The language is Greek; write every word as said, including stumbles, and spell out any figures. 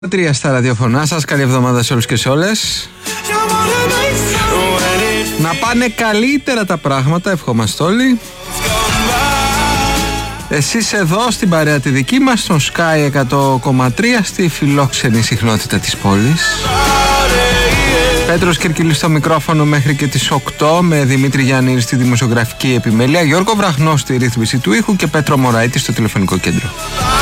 Τρία στα ραδιοφωνά σας, καλή εβδομάδα σε όλους και σε όλες. Να πάνε καλύτερα τα πράγματα, ευχόμαστε όλοι. Εσείς εδώ στην παρέα τη δική μας, στον Sky εκατό κόμμα τρία, στη φιλόξενη συχνότητα της πόλης. Πέτρος Κυρκυλής στο μικρόφωνο μέχρι και τις οκτώ, με Δημήτρη Γιάννη στη δημοσιογραφική επιμέλεια, Γιώργο Βραχνό στη ρύθμιση του ήχου και Πέτρο Μωραήτη στο τηλεφωνικό κέντρο.